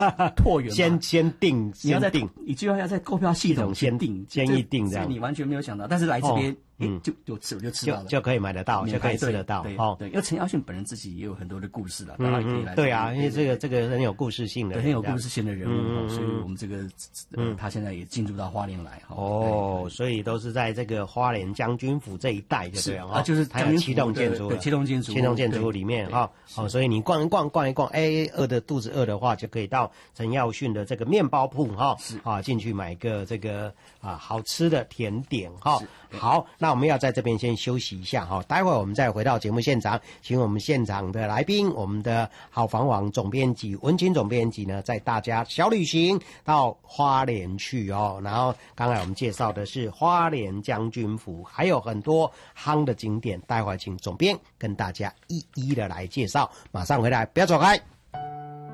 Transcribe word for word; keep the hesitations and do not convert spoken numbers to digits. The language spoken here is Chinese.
拓元嘛， 先先定， 你要在先定， 你就要在购票系统先定， 先一定这样， 你完全没有想到，但是来这边。 哦嗯，就就吃我就吃到了， 就就可以买得到，就可以吃得到。 对哦， 对，因为陈耀迅本人自己也有很多的故事了，大嗯家可以来。 对啊，因为这个这个很有故事性的， 很有故事性的人物， 嗯、 所以我们这个呃，他现在也进驻到花莲来。 哦，所以都是在这个花莲将军府这一带，就对了啊，就是还有七栋建筑， 对，七栋建筑， 七栋建筑物里面哈，哦，所以你逛一逛，逛一逛，哎，饿的肚子饿的话，就可以到陈耀迅的这个面包铺哈，啊，进去买个这个啊好吃的甜点哈。好，那我们要在这边先休息一下哈，待会儿我们再回到节目现场，请我们现场的来宾，我们的好房网总编辑文清总编辑呢，带大家小旅行到花莲去哦。然后刚才我们介绍的是花莲将军府，还有很多夯的景点，待会儿请总编跟大家一一的来介绍。马上回来，不要走开。